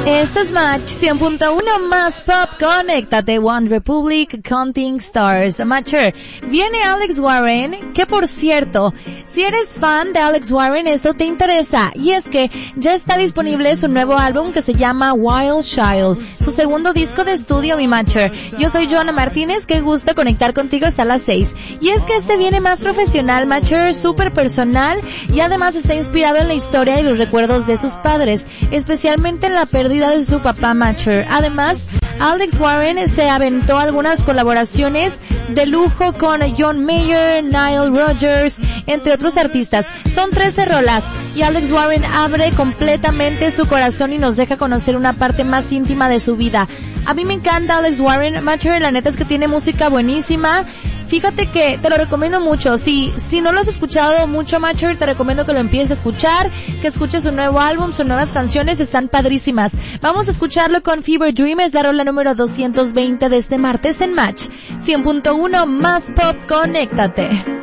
Esto es Match 100.1 más Pop. Conéctate, One Republic, Counting Stars. Matcher, viene Alex Warren, que por cierto, si eres fan de Alex Warren, esto te interesa. Y es que ya está disponible su nuevo álbum que se llama Wild Child, su segundo disco de estudio, mi Matcher. Yo soy Joana Martínez, qué gusto conectar contigo hasta las 6. Y es que este viene más profesional, Matcher, súper personal, y además está inspirado en la historia y los recuerdos de sus padres, especialmente en la pérdida de su papá, Matcher. Además, Alex Warren se aventó algunas colaboraciones de lujo con John Mayer, Nile Rodgers, entre otros artistas. Son 13 rolas y Alex Warren abre completamente su corazón y nos deja conocer una parte más íntima de su vida. A mí me encanta Alex Warren, Matcher, la neta es que tiene música buenísima. Fíjate que te lo recomiendo mucho. Si no lo has escuchado mucho, Matcher, te recomiendo que lo empieces a escuchar, que escuches su nuevo álbum, sus nuevas canciones, están padrísimas. Vamos a escucharlo con Fever Dream, es la rola número 220 de este martes en Match 100.1 más Pop. Conéctate.